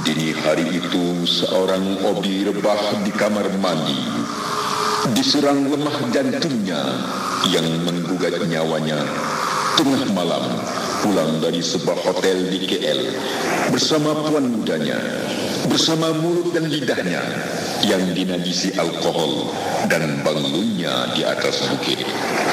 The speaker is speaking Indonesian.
Dini hari itu seorang obi rebah di kamar mandi diserang lemah jantungnya yang menggugat nyawanya tengah malam pulang dari sebuah hotel di KL bersama puan mudanya, bersama mulut dan lidahnya yang dinajisi alkohol dan bangunnya di atas bukit.